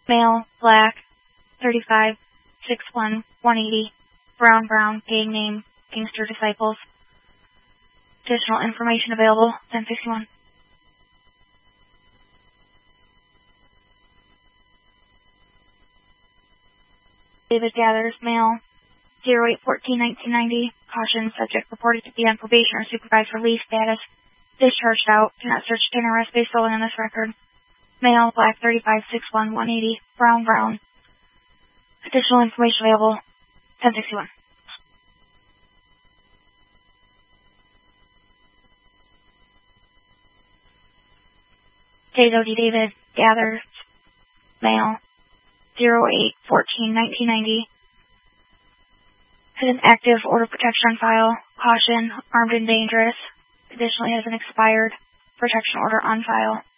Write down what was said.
Male, black, 35, 6'1", 180, brown, gang name, Gangster Disciples. Additional information available, 1061. David Gathers, male, 08/14/1990. Caution, subject reported to be on probation or supervised release status. Discharged out. Do not search and arrest based solely on this record. Male, black, 35, 6'1", 180, brown. Additional information available, 1061. David Gathers, male, 08/14/1990. Has an active order of protection on file. Caution, armed and dangerous. Additionally has an expired protection order on file.